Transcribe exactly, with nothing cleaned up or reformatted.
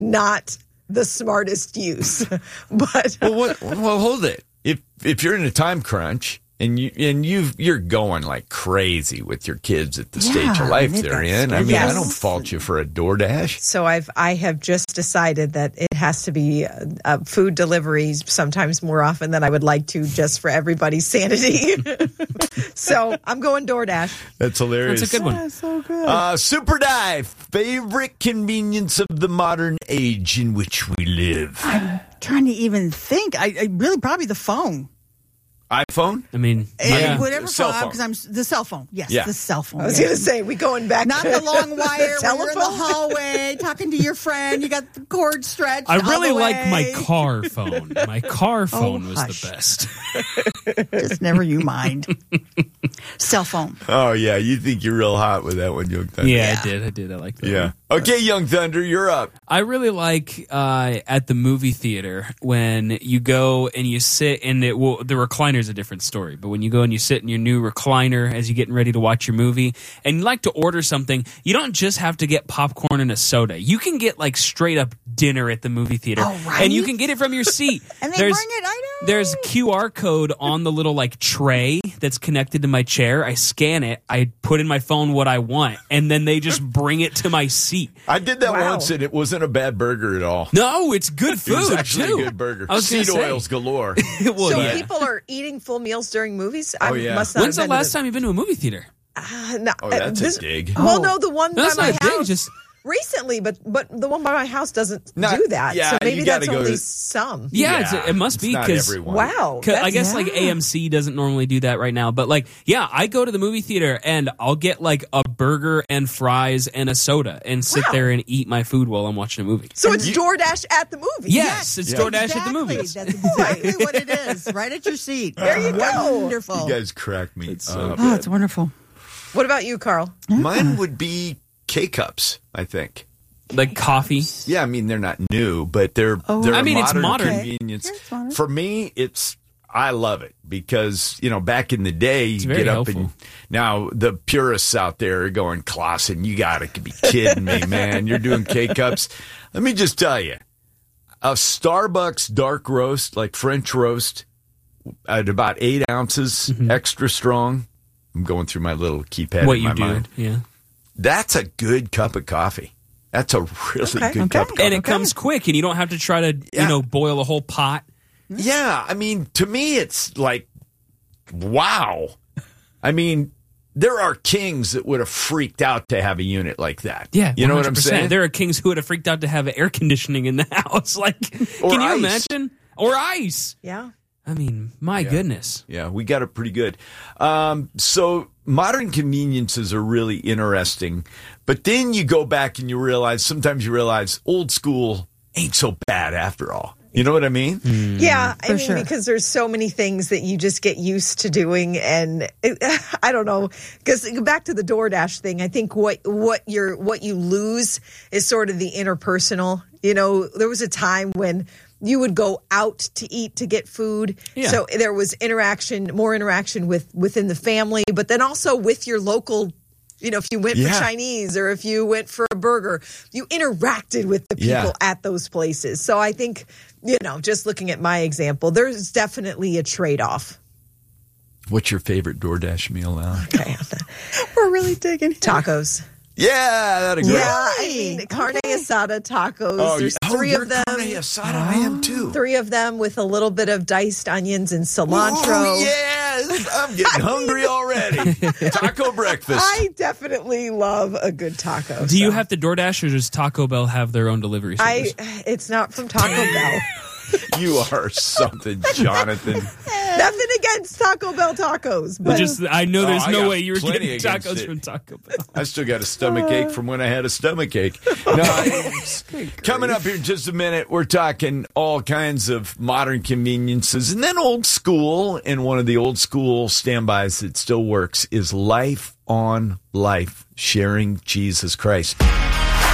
not the smartest use. But well, what, well, hold it. If if you're in a time crunch and you and you you're going like crazy with your kids at the Yeah, stage of life they've they're got in, I mean, Yes. I don't fault you for a DoorDash. so I've I have just decided that it has to be uh, uh, food deliveries sometimes more often than I would like to, just for everybody's sanity. So I'm going DoorDash. That's hilarious. That's a good one. That's so good. Uh, Super Dive, favorite convenience of the modern age in which we live. Trying to even think. I, I really probably the phone. iPhone? I mean, Yeah. yeah. Whatever Cell phone, phone. because I'm the cell phone. Yes, Yeah. the cell phone. I was yeah. going to say, we going back Not to the long wire the where you're in the telephone? hallway talking to your friend. You got the cord stretched. I all really the like my way. car phone. My car phone was hush. the best. Just never you mind. Cell phone. Oh, yeah. You think you're real hot with that one, Young Thunder. Yeah, I did. I did. I like that. Yeah. one. Okay, Young Thunder, you're up. I really like uh, at the movie theater when you go and you sit and it will, the recliner's a different story, but when you go and you sit in your new recliner as you're getting ready to watch your movie and you like to order something, you don't just have to get popcorn and a soda. You can get like straight up dinner at the movie theater. Oh, right? And you can get it from your seat. And they There's- bring it. I know. There's a Q R code on the little like tray that's connected to my chair. I scan it, I put in my phone what I want, and then they just bring it to my seat. I did that Wow. once, and it wasn't a bad burger at all. No, it's good It food was actually too. a good burger. I was gonna Seed say. oils galore. Well, So yeah. people are eating full meals during movies? I Oh, yeah. must not When's the have been to last time you've been to a movie theater? Uh, no, Oh, uh, that's a this- dig. Well, Oh. no, the one No, that's by my not a dig, house just- recently, but but the one by my house doesn't Not- do that. yeah, so you maybe gotta that's go only to- some. Yeah, it's, it must it's be not because everyone. Wow, I that's- guess like A M C doesn't normally do that right now, but like yeah, I go to the movie theater and I'll get like a burger and fries and a soda and sit Wow. there and eat my food while I'm watching a movie. So it's DoorDash at the movie. Yes, it's Yeah. DoorDash at the Exactly. movies. That's exactly what it is. Right at your seat. There you go. Wonderful. You guys crack me up. Oh, it's wonderful. What about you, Carl? Mine would be K-Cups, I think. Like coffee. Yeah, I mean, they're not new, but they're, Oh. they're I mean, a it's modern modern. convenience. Yeah, it's modern. For me, it's I love it because, you know, back in the day, you very get up helpful. and now the purists out there are going, Clausen, you got to be kidding me, man. You're doing K-Cups. Let me just tell you, a Starbucks dark roast, like French roast, at about eight ounces, extra strong. I'm going through my little keypad What in you my do. mind. Yeah. That's a good cup of coffee. That's a really Okay. good Okay. cup of coffee. And it comes quick and you don't have to try to, Yeah. you know, boil a whole pot. Yeah, I mean, to me, it's like, wow. I mean, there are kings that would have freaked out to have a unit like that. Yeah, you know what I'm one hundred percent. saying? There are kings who would have freaked out to have air conditioning in the house. Like, Or can you ice. imagine? Or ice. Yeah. I mean, my goodness. Yeah, we got it pretty good. Um, so modern conveniences are really interesting, but then you go back and you realize, sometimes you realize old school ain't so bad after all. You know what I mean? Yeah, I For mean, sure. because there's so many things that you just get used to doing, and it, I don't know. Because back to the DoorDash thing, I think what what you're what you lose is sort of the interpersonal. You know, there was a time when you would go out to eat to get food, Yeah. so there was interaction, more interaction with within the family, but then also with your local. You know, if you went Yeah. for Chinese or if you went for a burger, you interacted with the people Yeah. at those places. So I think, you know, just looking at my example, there's definitely a trade-off. What's your favorite DoorDash meal now? Okay. We're really digging. Tacos. Yeah, that'd agree. Yeah, I Really? mean, carne Okay. asada tacos. Oh, There's you- three oh, of them. Carne asada, I am too. Three of them with a little bit of diced onions and cilantro. Oh, yes. I'm getting hungry already. Taco breakfast. I definitely love a good taco. Do you so. have to DoorDash or does Taco Bell have their own delivery service? I. It's not from Taco Bell. You are something, Jonathan. Nothing against Taco Bell tacos, But but just I know Oh, there's I no got way you were plenty getting against tacos it. from Taco Bell. I still got a stomach ache from when I had a stomach ache. No, it's- coming up here in just a minute, we're talking all kinds of modern conveniences and then old school. And one of the old school standbys that still works is Life on Life, sharing Jesus Christ.